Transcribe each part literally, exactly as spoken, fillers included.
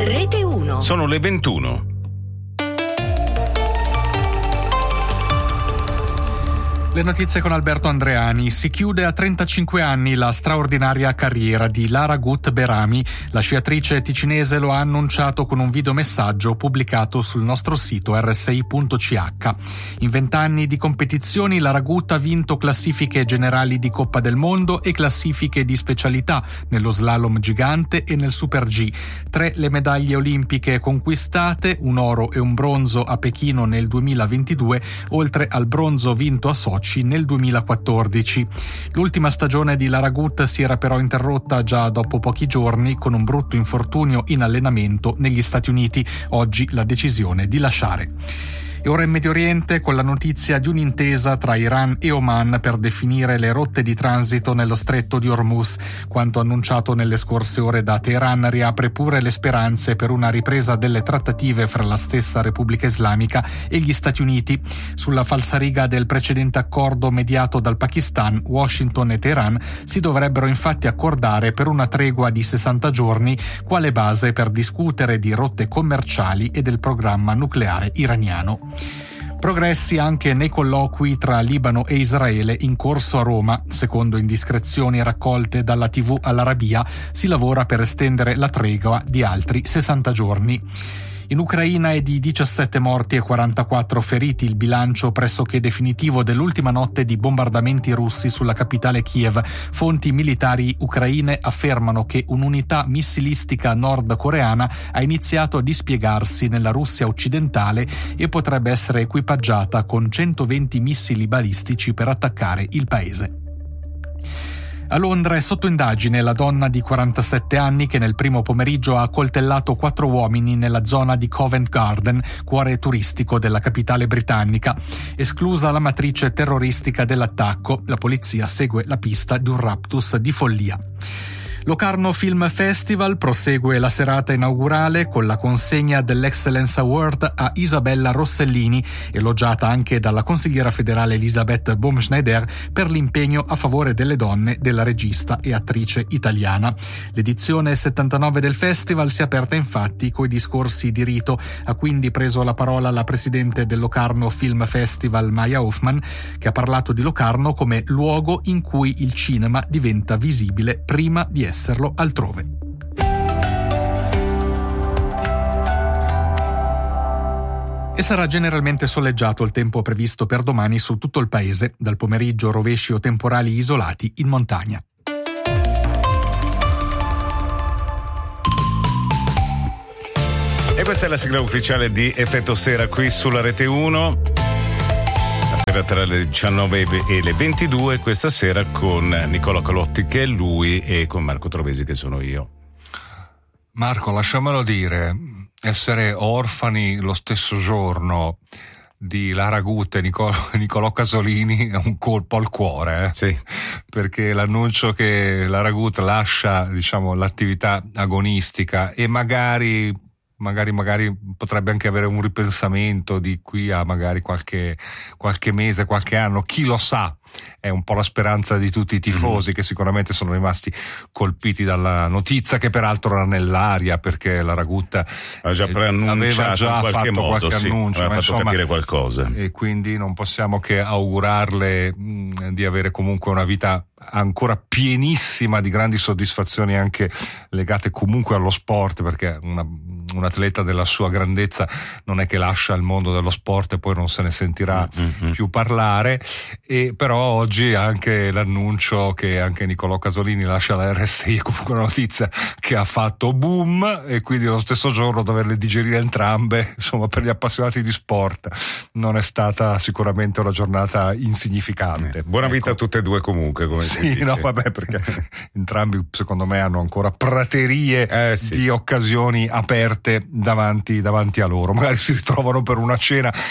Rete uno. Sono le ventuno. Le notizie con Alberto Andreani. Si chiude a trentacinque anni la straordinaria carriera di Lara Gut Berami. La sciatrice ticinese lo ha annunciato con un videomessaggio pubblicato sul nostro sito erre esse i punto ci acca. In vent'anni di competizioni Lara Gut ha vinto classifiche generali di Coppa del Mondo e classifiche di specialità nello slalom gigante e nel Super G. Tre le medaglie olimpiche conquistate, un oro e un bronzo a Pechino nel duemilaventidue, oltre al bronzo vinto a Sochi nel duemilaquattordici. L'ultima stagione di Lara Gut si era però interrotta già dopo pochi giorni con un brutto infortunio in allenamento negli Stati Uniti. Oggi la decisione di lasciare. E ora in Medio Oriente con la notizia di un'intesa tra Iran e Oman per definire le rotte di transito nello stretto di Hormuz. Quanto annunciato nelle scorse ore da Teheran riapre pure le speranze per una ripresa delle trattative fra la stessa Repubblica Islamica e gli Stati Uniti. Sulla falsariga del precedente accordo mediato dal Pakistan, Washington e Teheran si dovrebbero infatti accordare per una tregua di sessanta giorni, quale base per discutere di rotte commerciali e del programma nucleare iraniano. Progressi anche nei colloqui tra Libano e Israele in corso a Roma. Secondo indiscrezioni raccolte dalla tivù Al-Arabia, si lavora per estendere la tregua di altri sessanta giorni. In Ucraina è di diciassette morti e quarantaquattro feriti il bilancio pressoché definitivo dell'ultima notte di bombardamenti russi sulla capitale Kiev. Fonti militari ucraine affermano che un'unità missilistica nordcoreana ha iniziato a dispiegarsi nella Russia occidentale e potrebbe essere equipaggiata con centoventi missili balistici per attaccare il paese. A Londra è sotto indagine la donna di quarantasette anni che nel primo pomeriggio ha accoltellato quattro uomini nella zona di Covent Garden, cuore turistico della capitale britannica. Esclusa la matrice terroristica dell'attacco, la polizia segue la pista di un raptus di follia. Locarno Film Festival prosegue la serata inaugurale con la consegna dell'Excellence Award a Isabella Rossellini, elogiata anche dalla consigliera federale Elisabeth Baumschneider per l'impegno a favore delle donne della regista e attrice italiana. L'edizione settantanove del festival si è aperta infatti coi discorsi di rito. Ha quindi preso la parola la presidente del Locarno Film Festival Maya Hoffman, che ha parlato di Locarno come luogo in cui il cinema diventa visibile prima di essere esserlo altrove. E sarà generalmente soleggiato il tempo previsto per domani su tutto il paese, dal pomeriggio rovesci o temporali isolati in montagna. E questa è la sigla ufficiale di Effetto Sera qui sulla Rete uno. Tra le diciannove e le ventidue questa sera con Nicola Calotti che è lui e con Marco Trovesi che sono io. Marco, lasciamelo dire, essere orfani lo stesso giorno di Lara Gut e Nicolo, Nicolò Casolini è un colpo al cuore, eh? Sì. Perché l'annuncio che Lara Gut lascia, diciamo, l'attività agonistica e magari magari magari potrebbe anche avere un ripensamento di qui a magari qualche qualche mese, qualche anno, chi lo sa. È un po' la speranza di tutti i tifosi, mm-hmm. che sicuramente sono rimasti colpiti dalla notizia, che peraltro era nell'aria perché la Ragut ha già preannunciato, aveva già in qualche fatto modo, qualche sì, annuncio, aveva ma fatto insomma, capire qualcosa. E quindi non possiamo che augurarle mh, di avere comunque una vita ancora pienissima di grandi soddisfazioni, anche legate comunque allo sport, perché una, un atleta della sua grandezza non è che lascia il mondo dello sport e poi non se ne sentirà mm-hmm. più parlare. E però oggi anche l'annuncio che anche Nicolò Casolini lascia la R S I è comunque una notizia che ha fatto boom, e quindi lo stesso giorno doverle digerire entrambe, insomma, per gli appassionati di sport non è stata sicuramente una giornata insignificante. Eh, buona ecco. vita a tutte e due comunque, come sì, no, vabbè, perché entrambi secondo me hanno ancora praterie eh, sì. di occasioni aperte davanti, davanti a loro. Magari si ritrovano per una cena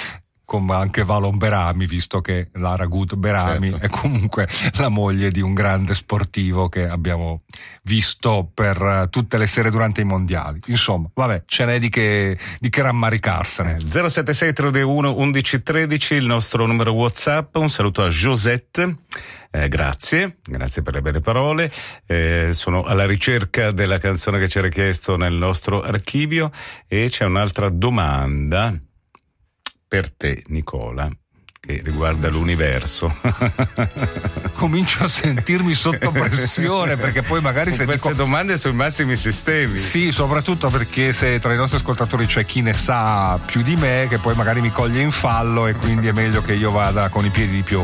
con anche Valon Berami, visto che Lara Gut Berami certo. è comunque la moglie di un grande sportivo che abbiamo visto per tutte le sere durante i mondiali. Insomma, vabbè, ce n'è di che, di che rammaricarsene. zero sette sei tre uno undici tredici il nostro numero WhatsApp. Un saluto a Josette. Eh, grazie, grazie per le belle parole. Eh, sono alla ricerca della canzone che ci era chiesto nel nostro archivio e c'è un'altra domanda per te, Nicola, che riguarda l'universo. Comincio a sentirmi sotto pressione perché poi magari con se queste dico... domande sui massimi sistemi. Sì, soprattutto perché se tra i nostri ascoltatori c'è chi ne sa più di me, che poi magari mi coglie in fallo e quindi è meglio che io vada con i piedi di piombo.